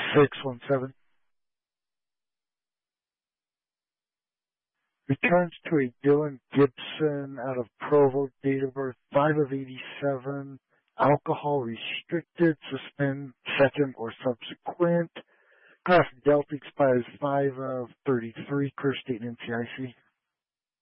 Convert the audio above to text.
617. Returns to a Dylan Gibson out of Provo, date of birth 5 of 87, alcohol restricted, suspend second or subsequent. Class Delta expires 5 of 33, Curse State and NCIC.